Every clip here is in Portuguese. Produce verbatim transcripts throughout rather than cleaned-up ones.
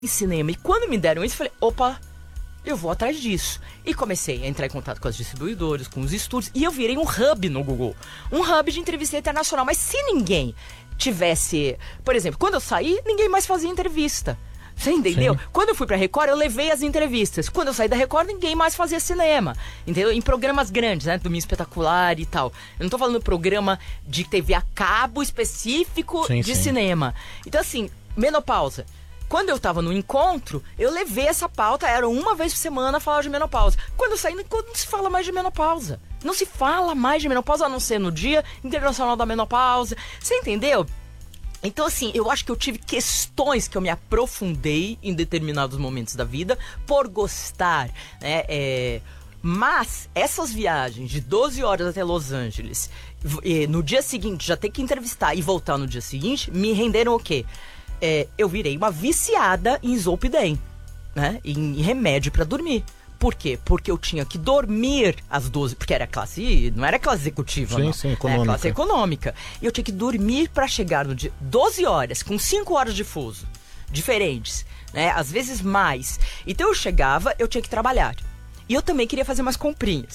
em cinema. E quando me deram isso, eu falei, opa, eu vou atrás disso. E comecei a entrar em contato com as distribuidoras, com os estúdios, e eu virei um hub no Google. Um hub de entrevista internacional. Mas se ninguém tivesse... Por exemplo, quando eu saí, ninguém mais fazia entrevista. Você entendeu? Sim. Quando eu fui pra Record, eu levei as entrevistas. Quando eu saí da Record, ninguém mais fazia cinema. Entendeu? Em programas grandes, né? Domingo Espetacular e tal. Eu não tô falando programa de T V a cabo específico sim, de sim. cinema. Então, assim, menopausa. Quando eu tava no encontro, eu levei essa pauta, era uma vez por semana falar de menopausa. Quando eu saí, não se fala mais de menopausa. Não se fala mais de menopausa, a não ser no Dia Internacional da Menopausa. Você entendeu? Então, assim, eu acho que eu tive questões que eu me aprofundei em determinados momentos da vida por gostar, né? É... Mas essas viagens de doze horas até Los Angeles, e no dia seguinte já ter que entrevistar e voltar no dia seguinte, me renderam o quê? É, eu virei uma viciada em Zolpidem, né? Em remédio pra dormir. Por quê? Porque eu tinha que dormir às doze, porque era classe, não era classe executiva, sim, não. Sim, econômica. Era classe econômica. E eu tinha que dormir pra chegar no dia doze horas, com cinco horas de fuso, diferentes, né? Às vezes mais. Então eu chegava, eu tinha que trabalhar. E eu também queria fazer umas comprinhas.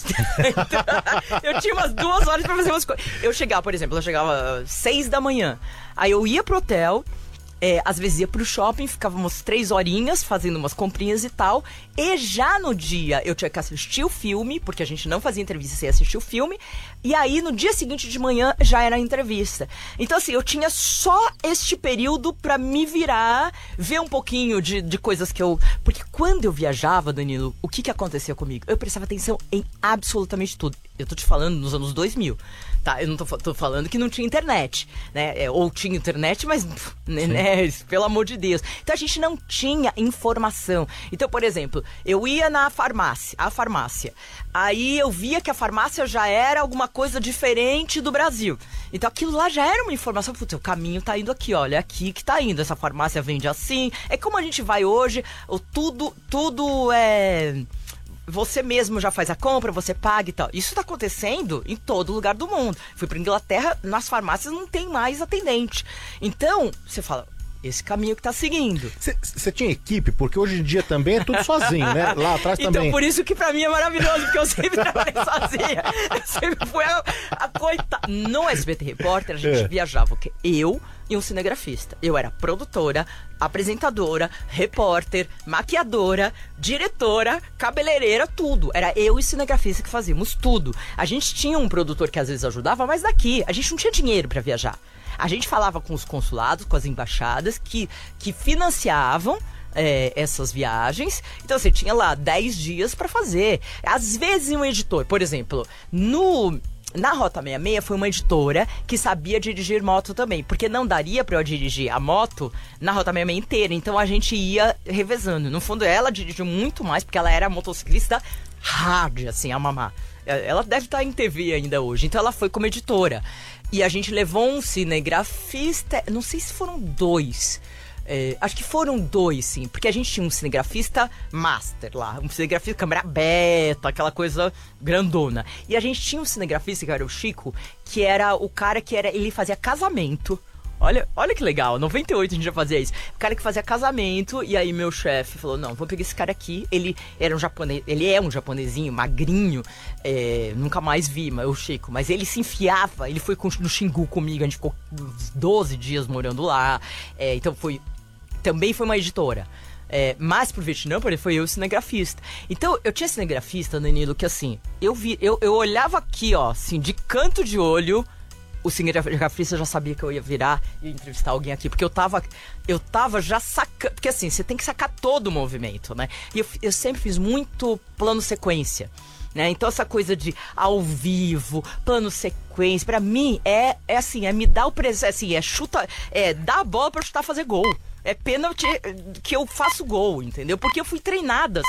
Então, eu tinha umas duas horas pra fazer umas coisas. Eu chegava, por exemplo, eu chegava às seis da manhã. Aí eu ia pro hotel... É, às vezes ia pro shopping, ficávamos três horinhas fazendo umas comprinhas e tal. E já no dia eu tinha que assistir o filme, porque a gente não fazia entrevista sem assistir o filme. E aí no dia seguinte de manhã já era a entrevista. Então assim, eu tinha só este período pra me virar, ver um pouquinho de, de coisas que eu... Porque quando eu viajava, Danilo, o que que acontecia comigo? Eu prestava atenção em absolutamente tudo. Eu tô te falando nos anos dois mil. Tá, eu não tô, tô falando que não tinha internet, né? É, ou tinha internet, mas, né, né, pelo amor de Deus. Então a gente não tinha informação. Então, por exemplo, eu ia na farmácia, a farmácia. Aí eu via que a farmácia já era alguma coisa diferente do Brasil. Então aquilo lá já era uma informação. Putz, o caminho tá indo aqui, olha, é aqui que tá indo. Essa farmácia vende assim. É como a gente vai hoje, o tudo, tudo é... Você mesmo já faz a compra, você paga e tal. Isso tá acontecendo em todo lugar do mundo. Fui pra Inglaterra, nas farmácias não tem mais atendente. Então, você fala, esse caminho que tá seguindo. Você tinha equipe? Porque hoje em dia também é tudo sozinho, né? Lá atrás então, também. Então, por isso que pra mim é maravilhoso, porque eu sempre trabalhei sozinha. Eu sempre fui a, a coitada. No S B T Repórter, a gente é. viajava o quê? Eu e um cinegrafista. Eu era produtora, apresentadora, repórter, maquiadora, diretora, cabeleireira, tudo. Era eu e cinegrafista que fazíamos tudo. A gente tinha um produtor que às vezes ajudava, mas daqui, a gente não tinha dinheiro pra viajar. A gente falava com os consulados, com as embaixadas, que, que financiavam é, essas viagens. Então você tinha lá dez dias pra fazer. Às vezes um editor, por exemplo, no... Na Rota sessenta e seis foi uma editora que sabia dirigir moto também, porque não daria pra eu dirigir a moto na Rota sessenta e seis inteira, então a gente ia revezando. No fundo, ela dirigiu muito mais, porque ela era motociclista hard, assim, a mamá. Ela deve estar em T V ainda hoje, então ela foi como editora. E a gente levou um cinegrafista, não sei se foram dois... É, acho que foram dois, sim, porque a gente tinha um cinegrafista master lá, um cinegrafista câmera beta, aquela coisa grandona. E a gente tinha um cinegrafista, que era o Chico, que era o cara que era, ele fazia casamento. Olha, olha que legal, em noventa e oito a gente já fazia isso. O cara que fazia casamento, e aí meu chefe falou, não, vou pegar esse cara aqui. Ele era um japonês, ele é um japonesinho, magrinho, é, nunca mais vi, o Chico. Mas ele se enfiava, ele foi no Xingu comigo, a gente ficou doze dias morando lá. É, então foi... Também foi uma editora. É, mas pro Vietnã, por exemplo, foi eu o cinegrafista. Então, eu tinha cinegrafista, Danilo, que assim, eu vi, eu, eu olhava aqui, ó, assim, de canto de olho, o cinegrafista já sabia que eu ia virar e entrevistar alguém aqui, porque eu tava, eu tava já sacando, porque assim, você tem que sacar todo o movimento, né? E eu, eu sempre fiz muito plano sequência. Né? Então essa coisa de ao vivo, plano sequência, pra mim é, é assim, é me dar o presente, assim, é chuta, é dar a bola pra chutar, fazer gol. É pênalti que eu faço gol, entendeu? Porque eu fui treinada assim.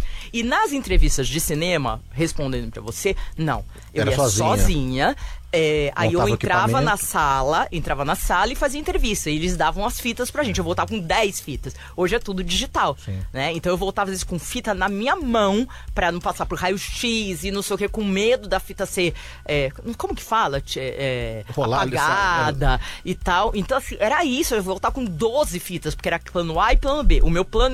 E nas entrevistas de cinema, respondendo pra você, não. Eu Era ia sozinha. sozinha. É, aí eu Montava o entrava equipamento. na sala, entrava na sala e fazia entrevista. E eles davam as fitas pra gente. Eu voltava com dez fitas. Hoje é tudo digital, Sim. né? Então eu voltava às vezes com fita na minha mão pra não passar por raio-x e não sei o que, com medo da fita ser, é, como que fala? Tchê, É, Rolar, apagada e tal. Então assim, era isso. Eu voltava com doze fitas, porque era plano A e plano B. O meu plano